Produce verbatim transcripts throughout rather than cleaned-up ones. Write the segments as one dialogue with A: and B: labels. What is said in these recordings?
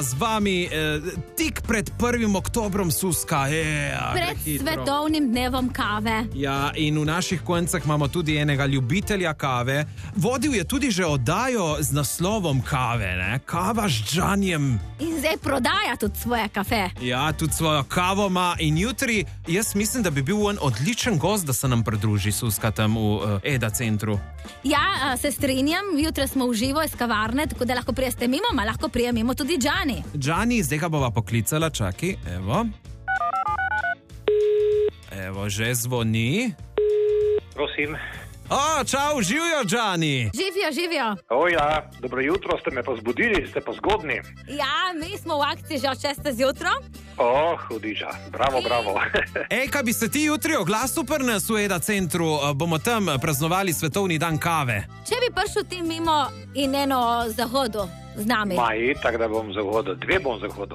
A: Z vami eh, tik pred prvim oktobrom, Suska. Je,
B: pred svetovnim dnevom kave.
A: Ja, in v naših koncah imamo tudi enega ljubitelja kave. Vodil je tudi že oddajo z naslovom Kave, ne? Kava z Džanjem.
B: In zdaj prodaja tudi svoje kafe.
A: Ja, tudi svojo kavo ima. In jutri, jaz mislim, da bi bil on odličen gost, da se nam pridruži, Suska, tam v uh, Eda centru.
B: Ja, se strinjam, jutri smo v živo iz kavarne, tako da lahko prijeste mimo, ma lahko prijemimo tudi Džani.
A: Džani, zdaj ga bova poklicala, čaki, evo. Evo, že zvoni.
C: Prosim.
A: O, čau, živijo, Džani.
B: Živijo, živijo.
C: O ja, dobro jutro, ste me pa zbudili, ste pa zgodni.
B: Ja, mi smo v akciji že od šeste zjutraj.
C: O, hudiža, bravo, bravo.
A: Ej, kaj bi se ti jutri oglasil pri nas v Eda centru, bomo tam praznovali svetovni dan kave.
B: Če bi prišel ti mimo in eno zahodu z nami.
C: Ma, itak, da bom zahodil, dve bom zahodil.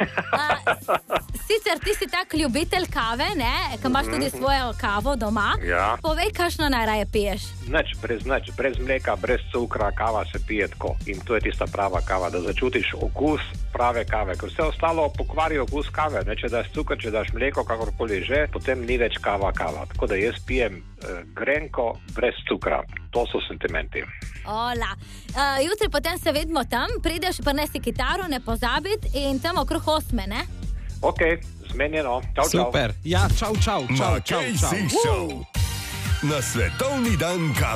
B: Sicer ti si tak ljubitelj kave, ne, ki imaš tudi svojo kavo doma.
C: Ja.
B: Povej, kakšno najraje piješ.
C: Nič, brez nič, brez mleka, brez cukra, kava se pije tako. In to je tista prava kava, da začutiš okus prave kave. Ker vse ostalo pokvari okus kave, ne, če daš cukor, če daš mleko, kakorkoli že, potem ni več kava kava. Tako da jaz pijem eh, grenko brez cukra. To so sentimenti.
B: Ola. Uh, jutri potem se vidimo tam, prideš, prinesi kitaro, ne pozabiti in tam okrog osme, ne?
C: Ok, zmenjeno. Čau, čau.
A: Super. Ja, čau, čau, čau, čau, čau.
D: Na svetovni dan kave.